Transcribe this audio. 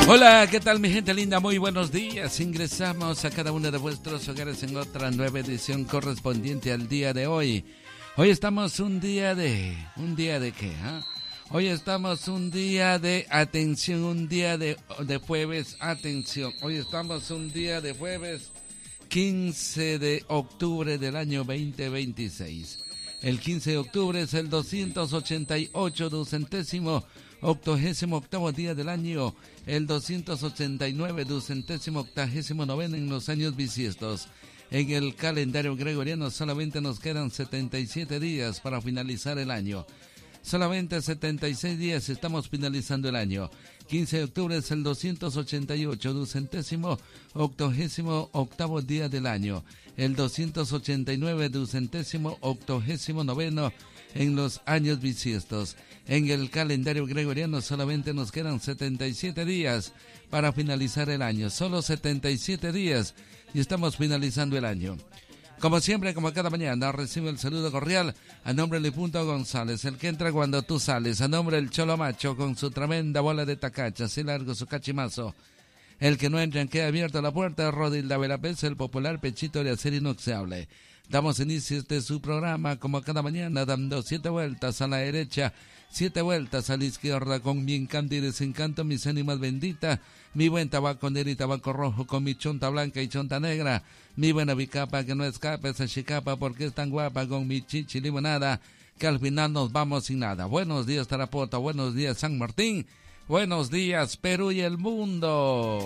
Hola, ¿qué tal mi gente linda? Muy buenos días. Ingresamos a cada uno de vuestros hogares en otra nueva edición correspondiente al día de hoy. Hoy estamos ¿un día de qué? Hoy estamos un día de atención, un día de jueves, atención. Hoy estamos un día de jueves 15 de octubre del año 2026. El 15 de octubre es el 288 ducentésimo 88º día del año, el 289 ducentésimo 89 en los años bisiestos. En el calendario gregoriano solamente nos quedan 77 días para finalizar el año. Solamente 76 días estamos finalizando el año. 15 de octubre es el 288 ducentésimo 88º día del año. El 289 ducentésimo 89 en los años bisiestos. En el calendario gregoriano solamente nos quedan 77 días para finalizar el año. Solo 77 días y estamos finalizando el año. Como siempre, como cada mañana, recibo el saludo cordial a nombre de Lipunto González, el que entra cuando tú sales, a nombre del Cholo Macho con su tremenda bola de tacacha, así largo su cachimazo. El que no entra en queda abierta la puerta, Rodilda Verapez, el popular pechito de acero inoxidable. Damos inicio a este su programa como cada mañana, dando 7 vueltas a la derecha, 7 vueltas a la izquierda, con mi encanto y desencanto, mis ánimas benditas, mi buen tabaco negro y tabaco rojo, con mi chonta blanca y chonta negra, mi buena bicapa que no escapa esa chicapa porque es tan guapa, con mi chichi limonada, que al final nos vamos sin nada. Buenos días Tarapota, buenos días San Martín, buenos días Perú y el mundo.